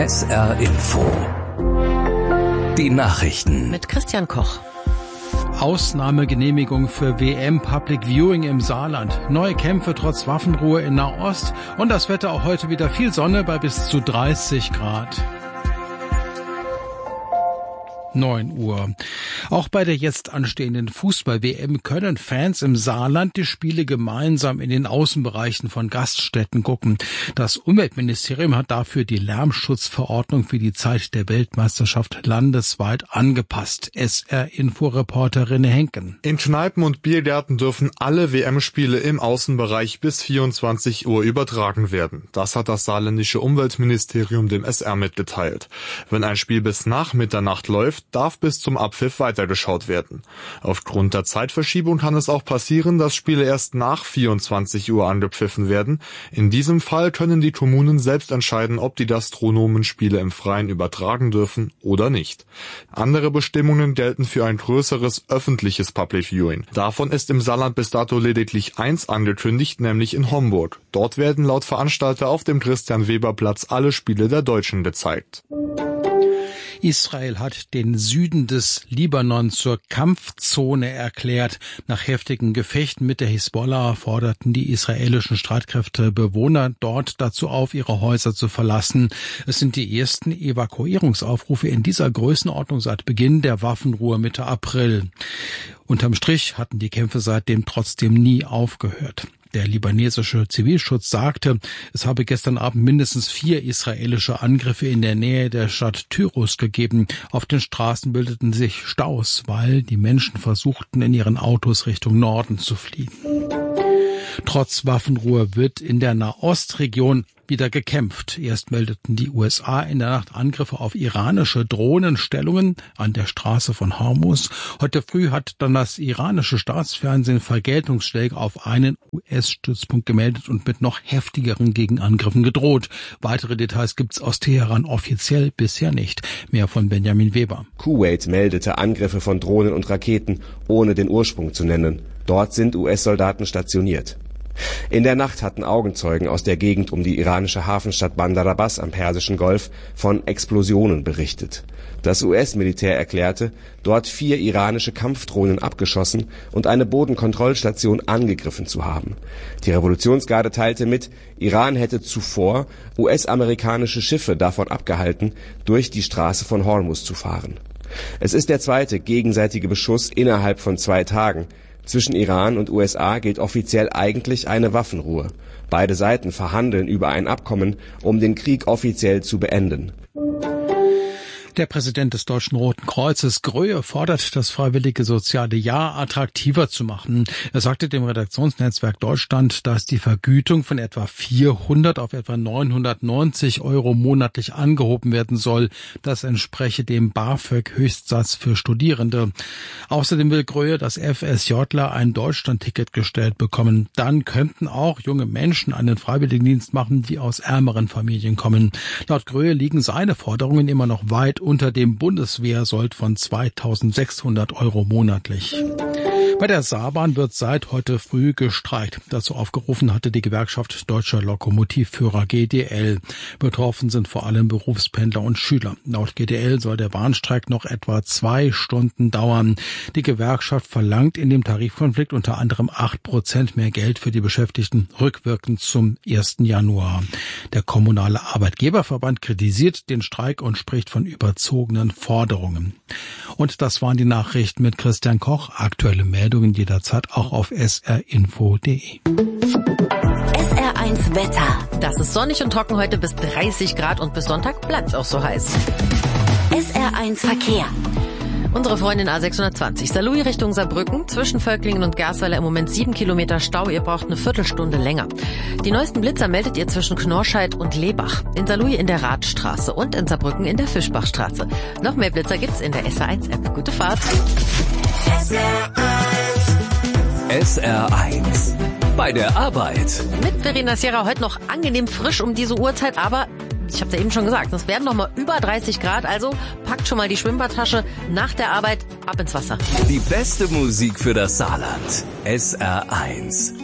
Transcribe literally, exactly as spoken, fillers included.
S R Info. Die Nachrichten mit Christian Koch. Ausnahmegenehmigung für W M Public Viewing im Saarland. Neue Kämpfe trotz Waffenruhe in Nahost. Und das Wetter auch heute wieder viel Sonne bei bis zu dreißig Grad. neun Uhr. Auch bei der jetzt anstehenden Fußball-W M können Fans im Saarland die Spiele gemeinsam in den Außenbereichen von Gaststätten gucken. Das Umweltministerium hat dafür die Lärmschutzverordnung für die Zeit der Weltmeisterschaft landesweit angepasst. S R-Info-Reporter René Henken. In Kneipen und Biergärten dürfen alle W M-Spiele im Außenbereich bis vierundzwanzig Uhr übertragen werden. Das hat das saarländische Umweltministerium dem S R mitgeteilt. Wenn ein Spiel bis nach Mitternacht läuft, darf bis zum Abpfiff weitergeschaut werden. Aufgrund der Zeitverschiebung kann es auch passieren, dass Spiele erst nach vierundzwanzig Uhr angepfiffen werden. In diesem Fall können die Kommunen selbst entscheiden, ob die Gastronomen Spiele im Freien übertragen dürfen oder nicht. Andere Bestimmungen gelten für ein größeres öffentliches Public Viewing. Davon ist im Saarland bis dato lediglich eins angekündigt, nämlich in Homburg. Dort werden laut Veranstalter auf dem Christian-Weber-Platz alle Spiele der Deutschen gezeigt. Israel hat den Süden des Libanon zur Kampfzone erklärt. Nach heftigen Gefechten mit der Hisbollah forderten die israelischen Streitkräfte Bewohner dort dazu auf, ihre Häuser zu verlassen. Es sind die ersten Evakuierungsaufrufe in dieser Größenordnung seit Beginn der Waffenruhe Mitte April. Unterm Strich hatten die Kämpfe seitdem trotzdem nie aufgehört. Der libanesische Zivilschutz sagte, es habe gestern Abend mindestens vier israelische Angriffe in der Nähe der Stadt Tyros gegeben. Auf den Straßen bildeten sich Staus, weil die Menschen versuchten, in ihren Autos Richtung Norden zu fliehen. Trotz Waffenruhe wird in der Nahostregion wieder gekämpft. Erst meldeten die U S A in der Nacht Angriffe auf iranische Drohnenstellungen an der Straße von Hormuz. Heute früh hat dann das iranische Staatsfernsehen Vergeltungsschläge auf einen U S-Stützpunkt gemeldet und mit noch heftigeren Gegenangriffen gedroht. Weitere Details gibt's aus Teheran offiziell bisher nicht. Mehr von Benjamin Weber. Kuwait meldete Angriffe von Drohnen und Raketen, ohne den Ursprung zu nennen. Dort sind U S-Soldaten stationiert. In der Nacht hatten Augenzeugen aus der Gegend um die iranische Hafenstadt Bandar Abbas am Persischen Golf von Explosionen berichtet. Das U S-Militär erklärte, dort vier iranische Kampfdrohnen abgeschossen und eine Bodenkontrollstation angegriffen zu haben. Die Revolutionsgarde teilte mit, Iran hätte zuvor U S-amerikanische Schiffe davon abgehalten, durch die Straße von Hormuz zu fahren. Es ist der zweite gegenseitige Beschuss innerhalb von zwei Tagen. Zwischen Iran und U S A gilt offiziell eigentlich eine Waffenruhe. Beide Seiten verhandeln über ein Abkommen, um den Krieg offiziell zu beenden. Der Präsident des Deutschen Roten Kreuzes, Gröhe, fordert, das freiwillige soziale Jahr attraktiver zu machen. Er sagte dem Redaktionsnetzwerk Deutschland, dass die Vergütung von etwa vierhundert auf etwa neunhundertneunzig Euro monatlich angehoben werden soll. Das entspreche dem BAföG-Höchstsatz für Studierende. Außerdem will Gröhe, dass FSJler ein Deutschlandticket gestellt bekommen. Dann könnten auch junge Menschen einen Freiwilligendienst machen, die aus ärmeren Familien kommen. Laut Gröhe liegen seine Forderungen immer noch weit unter dem Bundeswehrsold von zweitausendsechshundert Euro monatlich. Bei der Saarbahn wird seit heute früh gestreikt. Dazu aufgerufen hatte die Gewerkschaft Deutscher Lokomotivführer G D L. Betroffen sind vor allem Berufspendler und Schüler. Laut G D L soll der Bahnstreik noch etwa zwei Stunden dauern. Die Gewerkschaft verlangt in dem Tarifkonflikt unter anderem acht Prozent mehr Geld für die Beschäftigten rückwirkend zum ersten Januar. Der kommunale Arbeitgeberverband kritisiert den Streik und spricht von überzogenen Forderungen. Und das waren die Nachrichten mit Christian Koch. Aktuelle Meldungen jederzeit auch auf s r info punkt d e. S R eins Wetter. Das ist sonnig und trocken heute bis dreißig Grad und bis Sonntag bleibt auch so heiß. S R eins Verkehr. Unsere Freundin A sechshundertzwanzig, Saarlouis Richtung Saarbrücken, zwischen Völklingen und Garsweiler im Moment sieben Kilometer Stau, ihr braucht eine Viertelstunde länger. Die neuesten Blitzer meldet ihr zwischen Knorrscheid und Lebach, in Saarlouis in der Radstraße und in Saarbrücken in der Fischbachstraße. Noch mehr Blitzer gibt's in der S R eins App. Gute Fahrt. S R eins. S R eins. Bei der Arbeit. Mit Verena Sierra heute noch angenehm frisch um diese Uhrzeit, aber ich habe ja eben schon gesagt, es werden noch mal über dreißig Grad, also packt schon mal die Schwimmbadtasche nach der Arbeit ab ins Wasser. Die beste Musik für das Saarland. S R eins.